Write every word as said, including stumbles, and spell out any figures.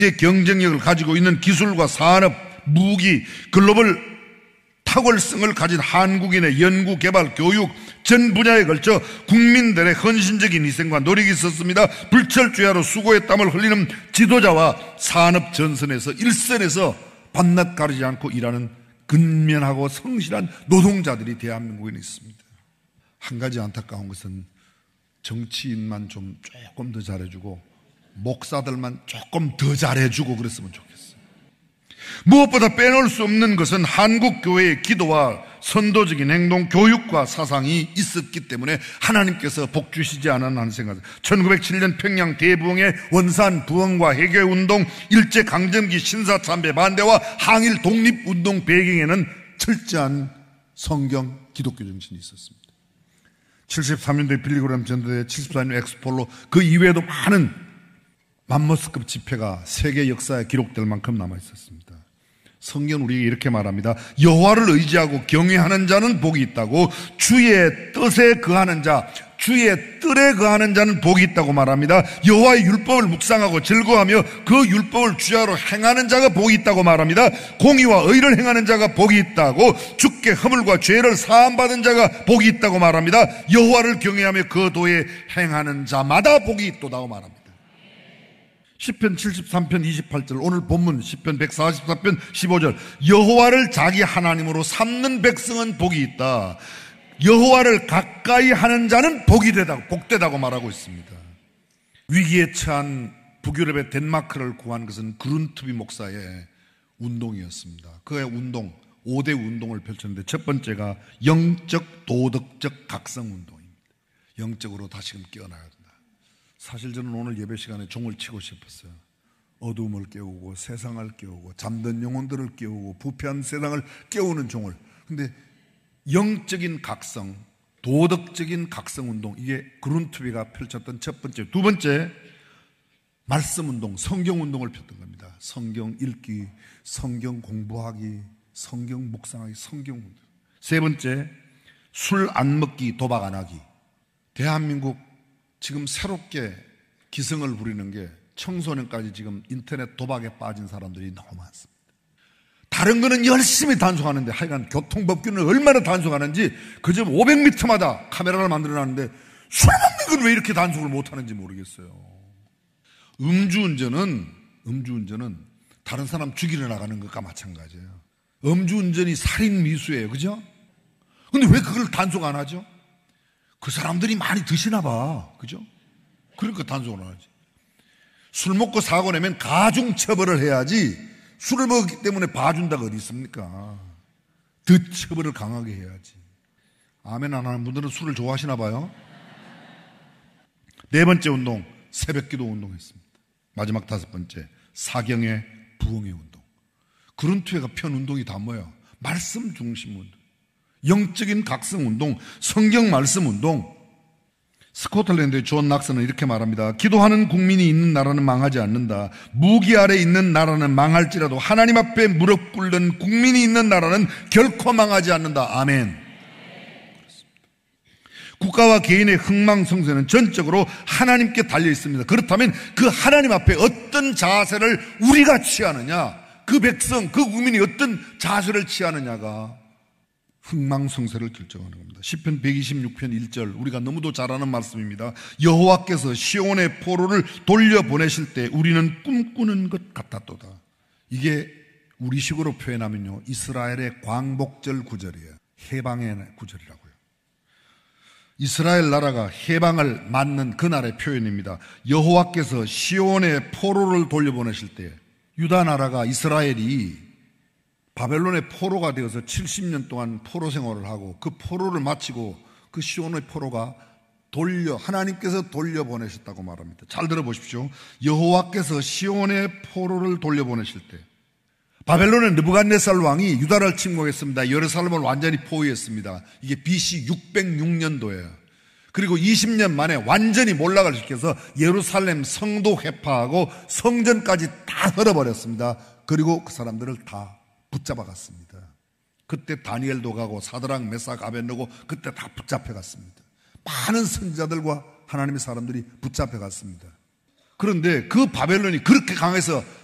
경쟁력을 가지고 있는 기술과 산업, 무기, 글로벌 탁월성을 가진 한국인의 연구, 개발, 교육 전 분야에 걸쳐 국민들의 헌신적인 희생과 노력이 있었습니다. 불철주야로 수고의 땀을 흘리는 지도자와 산업 전선에서 일선에서 밤낮 가리지 않고 일하는 근면하고 성실한 노동자들이 대한민국에 있습니다. 한 가지 안타까운 것은 정치인만 좀 조금 더 잘해주고 목사들만 조금 더 잘해주고 그랬으면 좋겠어요. 무엇보다 빼놓을 수 없는 것은 한국 교회의 기도와 선도적인 행동, 교육과 사상이 있었기 때문에 하나님께서 복 주시지 않았나 하는 생각. 천구백칠 년 평양 대부흥의 원산 부흥과 해결운동, 일제강점기 신사참배 반대와 항일 독립운동 배경에는 철저한 성경 기독교 정신이 있었습니다. 칠십삼 년도에 빌리그램 전도대, 칠십사 년 엑스폴로, 그 이외에도 많은 맘모스급 집회가 세계 역사에 기록될 만큼 남아있었습니다. 성경은 우리에게 이렇게 말합니다. 여호와를 의지하고 경외하는 자는 복이 있다고, 주의 뜻에 거하는 자, 주의 뜰에 거하는 자는 복이 있다고 말합니다. 여호와의 율법을 묵상하고 즐거워하며 그 율법을 주야로 행하는 자가 복이 있다고 말합니다. 공의와 의를 행하는 자가 복이 있다고, 주께 허물과 죄를 사함받은 자가 복이 있다고 말합니다. 여호와를 경외하며 그 도에 행하는 자마다 복이 있도다고 말합니다. 시편 칠십삼 편 이십팔 절, 오늘 본문 시편 백사십사 편 십오 절, 여호와를 자기 하나님으로 삼는 백성은 복이 있다. 여호와를 가까이 하는 자는 복이 되다고, 복되다고 말하고 있습니다. 위기에 처한 북유럽의 덴마크를 구한 것은 그룬트비 목사의 운동이었습니다. 그의 운동, 오 대 운동을 펼쳤는데 첫 번째가 영적 도덕적 각성 운동입니다. 영적으로 다시금 깨어나야 된다. 사실 저는 오늘 예배 시간에 종을 치고 싶었어요. 어두움을 깨우고 세상을 깨우고 잠든 영혼들을 깨우고 부패한 세상을 깨우는 종을. 근데 영적인 각성, 도덕적인 각성 운동, 이게 그룬트비가 펼쳤던 첫 번째. 두 번째, 말씀 운동, 성경 운동을 폈던 겁니다. 성경 읽기, 성경 공부하기, 성경 묵상하기, 성경 운동. 세 번째, 술 안 먹기, 도박 안 하기. 대한민국 지금 새롭게 기승을 부리는 게 청소년까지 지금 인터넷 도박에 빠진 사람들이 너무 많습니다. 다른 거는 열심히 단속하는데 하여간 교통법규는 얼마나 단속하는지 그저 오백 미터마다 카메라를 만들어놨는데 술 먹는 건 왜 이렇게 단속을 못하는지 모르겠어요. 음주운전은 음주운전은 다른 사람 죽이러 나가는 것과 마찬가지예요. 음주운전이 살인미수예요. 그죠? 근데 왜 그걸 단속 안 하죠? 그 사람들이 많이 드시나 봐. 그죠? 그러니까 단속을 하지. 술 먹고 사고 내면 가중 처벌을 해야지, 술을 먹었기 때문에 봐준다가 어디 있습니까? 더 처벌을 강하게 해야지. 아멘 안 하는 분들은 술을 좋아하시나 봐요. 네 번째 운동, 새벽기도 운동했습니다. 마지막 다섯 번째, 사경의 부흥의 운동. 그룬트회가 편 운동이 다 뭐예요? 말씀 중심 운동, 영적인 각성 운동, 성경 말씀 운동. 스코틀랜드의 존 낙선은 이렇게 말합니다. 기도하는 국민이 있는 나라는 망하지 않는다. 무기 아래 있는 나라는 망할지라도 하나님 앞에 무릎 꿇는 국민이 있는 나라는 결코 망하지 않는다. 아멘. 국가와 개인의 흥망성쇠는 전적으로 하나님께 달려 있습니다. 그렇다면 그 하나님 앞에 어떤 자세를 우리가 취하느냐, 그 백성, 그 국민이 어떤 자세를 취하느냐가 흥망성쇠를 결정하는 겁니다. 시편 백이십육 편 일 절, 우리가 너무도 잘 아는 말씀입니다. 여호와께서 시온의 포로를 돌려보내실 때 우리는 꿈꾸는 것 같았도다. 이게 우리식으로 표현하면요, 이스라엘의 광복절 구절이에요. 해방의 구절이라고요. 이스라엘 나라가 해방을 맞는 그날의 표현입니다. 여호와께서 시온의 포로를 돌려보내실 때, 유다 나라가, 이스라엘이 바벨론의 포로가 되어서 칠십 년 동안 포로 생활을 하고 그 포로를 마치고 그 시온의 포로가 돌려, 하나님께서 돌려보내셨다고 말합니다. 잘 들어보십시오. 여호와께서 시온의 포로를 돌려보내실 때, 바벨론의 느부갓네살 왕이 유다를 침공했습니다. 예루살렘을 완전히 포위했습니다. 이게 비씨 육백육 년도예요. 그리고 이십 년 만에 완전히 몰락을 시켜서 예루살렘 성도 회파하고 성전까지 다 헐어버렸습니다. 그리고 그 사람들을 다 붙잡아 갔습니다. 그때 다니엘도 가고 사드락 메삭 아벳느고 그때 다 붙잡혀 갔습니다. 많은 선지자들과 하나님의 사람들이 붙잡혀 갔습니다. 그런데 그 바벨론이 그렇게 강해서